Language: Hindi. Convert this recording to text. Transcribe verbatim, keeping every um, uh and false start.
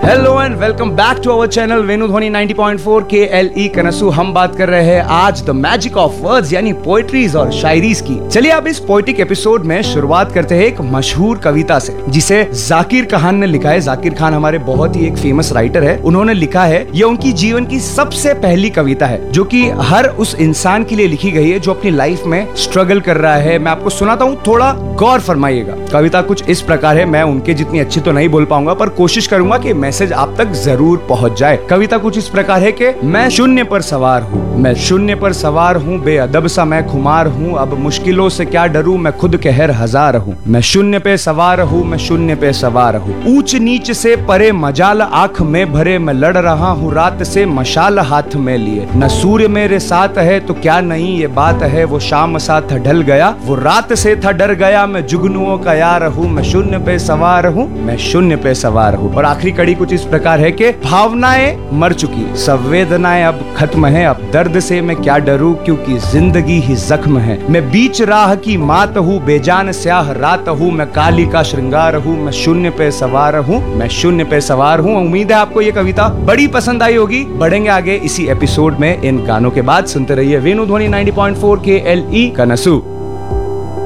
Hello and welcome back to our channel Venu ध्वनि नाइंटी पॉइंट फोर के एल ई कनसू। हम बात कर रहे हैं आज द मैजिक ऑफ वर्ड्स यानी पोएट्रीज और शायरीज की। चलिए अब इस पोएटिक एपिसोड में शुरुआत करते हैं एक मशहूर कविता से जिसे जाकिर खान ने लिखा है। जाकिर खान हमारे बहुत ही एक फेमस राइटर है। उन्होंने लिखा है, ये उनकी जीवन की सबसे पहली कविता है जो कि हर उस इंसान के लिए लिखी गई है जो अपनी लाइफ में स्ट्रगल कर रहा है। मैं आपको सुनाता हूँ, थोड़ा गौर फरमाइएगा। कविता कुछ इस प्रकार है, मैं उनके जितनी अच्छी तो नहीं बोल पाऊंगा पर कोशिश करूंगा कि मैसेज आप तक जरूर पहुंच जाए। कविता कुछ इस प्रकार है कि मैं शून्य पर सवार हूँ, मैं शून्य पर सवार हूँ, बेअदब सा मैं खुमार हूँ, अब मुश्किलों से क्या डरूं, मैं खुद कहर हजार हूँ। मैं शून्य पे सवार हूँ, मैं शून्य पे सवार हूँ, ऊंच नीच से परे मजाल आंख में भरे, मैं लड़ रहा हूँ रात से मशाल हाथ में लिए। न सूर्य मेरे साथ है तो क्या नहीं ये बात है, वो शाम साथ ढल गया, वो रात से था डर गया, मैं जुगनुओं का यार हूँ, मैं शून्य पे सवार हूँ, मैं शून्य पे सवार हूँ। और आखिरी कड़ी कुछ इस प्रकार है कि भावनाएं मर चुकी, संवेदनाएं अब खत्म है, अब दर्द से मैं क्या डरूं क्योंकि जिंदगी ही जख्म है। मैं बीच राह की मात हूँ, बेजान स्याह रात हूँ, मैं काली का श्रृंगार हूँ, मैं शून्य पे सवार हूँ, मैं शून्य पे सवार हूँ। उम्मीद है आपको ये कविता बड़ी पसंद आई होगी। बढ़ेंगे आगे इसी एपिसोड में इन गानों के बाद। सुनते रहिए वेनु ध्वनि नाइंटी पॉइंट फोर के एल ई कनसू।